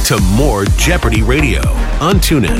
Back to more Jeopardy Radio on TuneIn.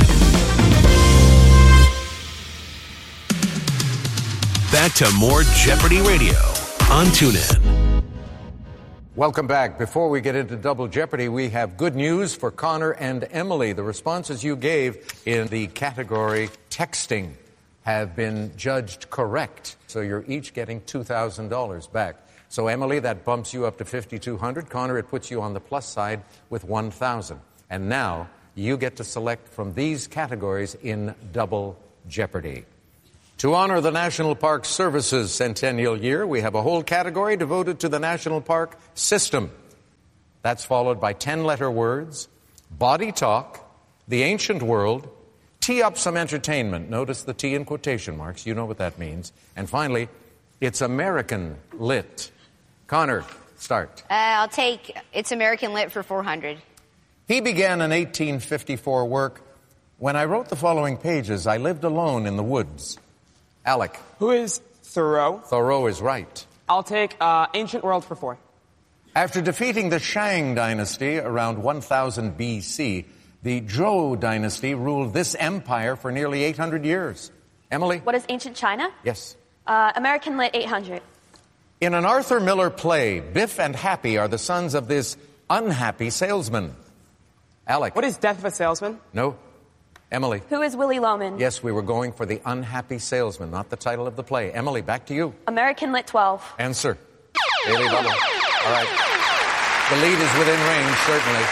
Back to more Jeopardy Radio on TuneIn. Welcome back. Before we get into Double Jeopardy, we have good news for Connor and Emily. The responses you gave in the category texting have been judged correct. So you're each getting $2,000 back. So Emily, that bumps you up to $5,200. Connor, it puts you on the plus side with $1,000. And now you get to select from these categories in Double Jeopardy. To honor the National Park Service's centennial year, we have a whole category devoted to the National Park System. That's followed by 10-letter words, body talk, the ancient world, tee up some entertainment. Notice the T in quotation marks. You know what that means. And finally, it's American Lit. Connor, start. I'll take It's American Lit for 400. He began an 1854 work. When I wrote the following pages, I lived alone in the woods. Alec. Who is Thoreau? Thoreau is right. I'll take Ancient World for 4. After defeating the Shang dynasty around 1000 BC, the Zhou dynasty ruled this empire for nearly 800 years. Emily? What is Ancient China? Yes. American Lit 800. In an Arthur Miller play, Biff and Happy are the sons of this unhappy salesman. Alec. What is Death of a Salesman? No. Emily. Who is Willy Loman? Yes, we were going for the unhappy salesman, not the title of the play. Emily, back to you. American Lit 12. Answer. Daily double. All right. The lead is within range, certainly.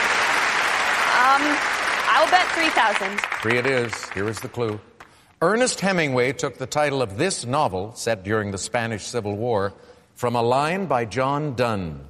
I'll bet 3,000. 3 it is. Here is the clue. Ernest Hemingway took the title of this novel, set during the Spanish Civil War, from a line by John Donne.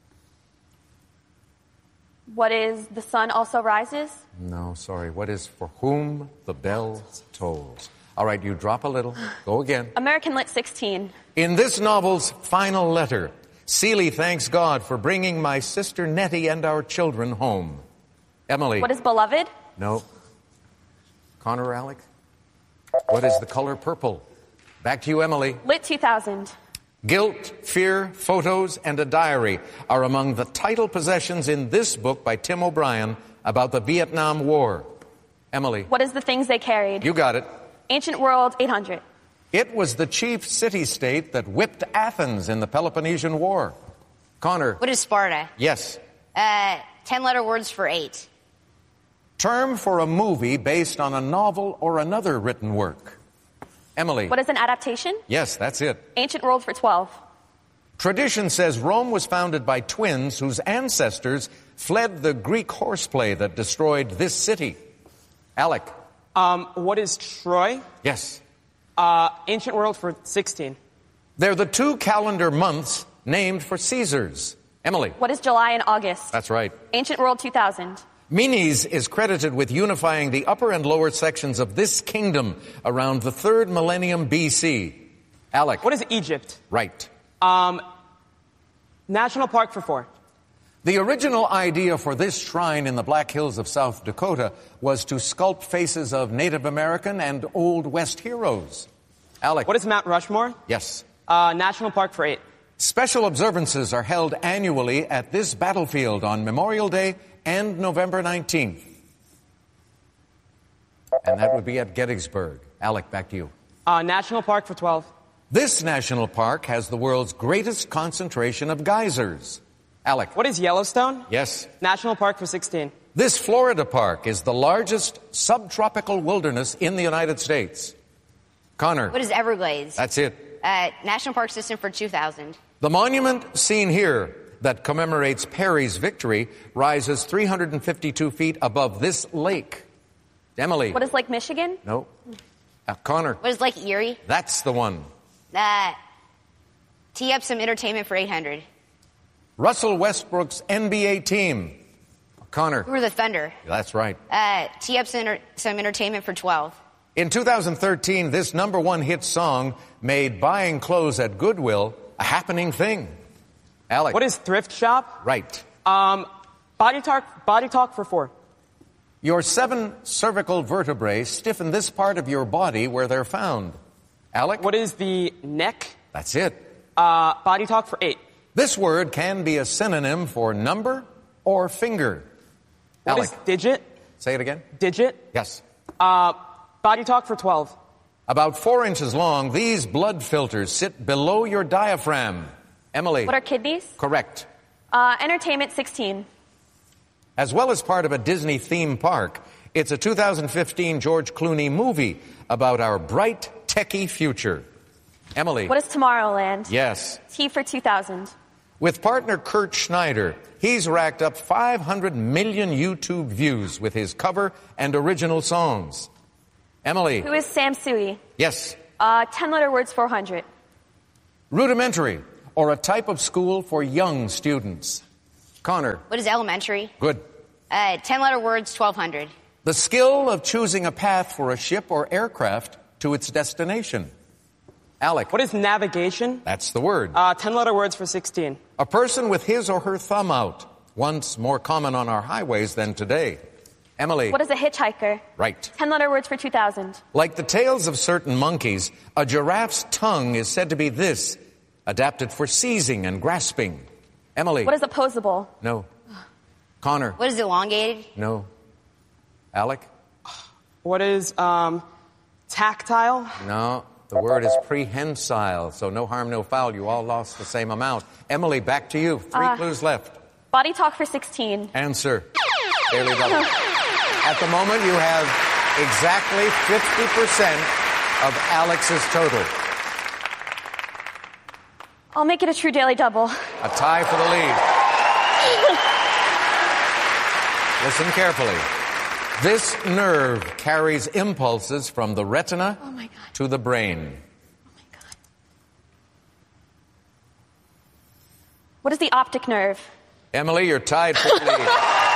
What is The Sun Also Rises? No, sorry. What is For Whom the Bell Tolls? All right, you drop a little. Go again. American Lit 16. In this novel's final letter, Celie thanks God for bringing my sister Nettie and our children home. Emily. What is Beloved? No. Connor or Alec? What is The Color Purple? Back to you, Emily. Lit 2000. Guilt, Fear, Photos, and a Diary are among the title possessions in this book by Tim O'Brien about the Vietnam War. Emily. What is The Things They Carried? You got it. Ancient World 800. It was the chief city-state that whipped Athens in the Peloponnesian War. Connor. What is Sparta? Yes. 10-letter words for 8. Term for a movie based on a novel or another written work. Emily. What is an adaptation? Yes, that's it. Ancient World for 12. Tradition says Rome was founded by twins whose ancestors fled the Greek horseplay that destroyed this city. Alec. What is Troy? Yes. Ancient World for 16. They're the 2 calendar months named for Caesars. Emily. What is July and August? That's right. Ancient World 2000. Menes is credited with unifying the upper and lower sections of this kingdom around the 3rd millennium BC. Alec. What is Egypt? Right. National Park for 4. The original idea for this shrine in the Black Hills of South Dakota was to sculpt faces of Native American and Old West heroes. Alec. What is Mount Rushmore? Yes. National Park for 8. Special observances are held annually at this battlefield on Memorial Day and November 19th. And that would be at Gettysburg. Alec, back to you. National Park for 12. This national park has the world's greatest concentration of geysers. Alec. What is Yellowstone? Yes. National Park for 16. This Florida park is the largest subtropical wilderness in the United States. Connor. What is Everglades? That's it. National Park System for 2,000. The monument seen here that commemorates Perry's victory rises 352 feet above this lake. Emily. What is Lake Michigan? No. Connor. What is Lake Erie? That's the one. Tee up some entertainment for 800. Russell Westbrook's NBA team. Connor. Who are the Thunder? That's right. Tee up some entertainment for 12. In 2013, this #1 hit song made buying clothes at Goodwill a happening thing. Alec. What is Thrift Shop? Right. Body talk for 4. Your 7 cervical vertebrae stiffen this part of your body where they're found. Alec. What is the neck? That's it. Body talk for 8. This word can be a synonym for number or finger. What Alec, is digit? say it again. Digit? Yes. Body talk for 12. About 4 inches long, these blood filters sit below your diaphragm. Emily. What are kidneys? Correct. Entertainment, 16. As well as part of a Disney theme park, it's a 2015 George Clooney movie about our bright, techie future. Emily. What is Tomorrowland? Yes. T for 2000. With partner Kurt Schneider, he's racked up 500 million YouTube views with his cover and original songs. Emily. Who is Sam Sui? Yes. 10-letter words, 400. Rudimentary, or a type of school for young students. Connor. What is elementary? Good. 10-letter words, 1200. The skill of choosing a path for a ship or aircraft to its destination. Alec. What is navigation? That's the word. 10-letter words for 16. A person with his or her thumb out, once more common on our highways than today. Emily. What is a hitchhiker? Right. 10-letter words for 2000. Like the tails of certain monkeys, a giraffe's tongue is said to be this, adapted for seizing and grasping. Emily. What is opposable? No. Connor. What is elongated? No. Alec. What is tactile? No. The word is prehensile, so no harm, no foul. You all lost the same amount. Emily, back to you. 3 clues left. Body talk for 16. Answer. Daily double. At the moment, you have exactly 50% of Alex's total. I'll make it a true daily double. A tie for the lead. Listen carefully. This nerve carries impulses from the retina to the brain. What is the optic nerve? Emily, you're tied for the lead.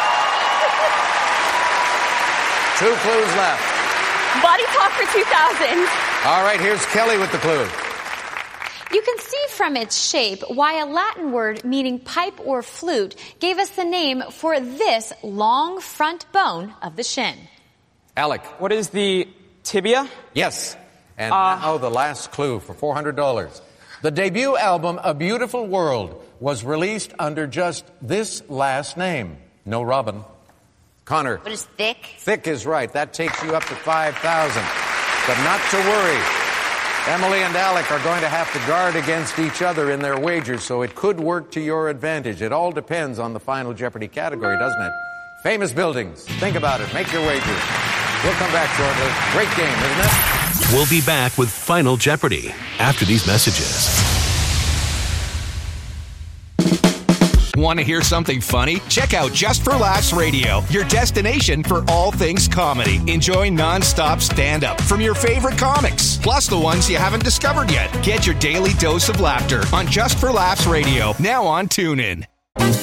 2 clues left. Body talk for 2000. All right, here's Kelly with the clue. You can see from its shape why a Latin word meaning pipe or flute gave us the name for this long front bone of the shin. Alec. What is the tibia? Yes. And now the last clue for $400. The debut album, A Beautiful World, was released under just this last name. No Robin. Connor. What is thick? Thick is right. That takes you up to 5,000. But not to worry. Emily and Alec are going to have to guard against each other in their wagers, so it could work to your advantage. It all depends on the Final Jeopardy category, doesn't it? Famous buildings. Think about it. Make your wagers. We'll come back shortly. Great game, isn't it? We'll be back with Final Jeopardy after these messages. Want to hear something funny? Check out Just for Laughs Radio, your destination for all things comedy. Enjoy non-stop stand-up from your favorite comics, plus the ones you haven't discovered yet. Get your daily dose of laughter on Just for Laughs Radio, now on TuneIn.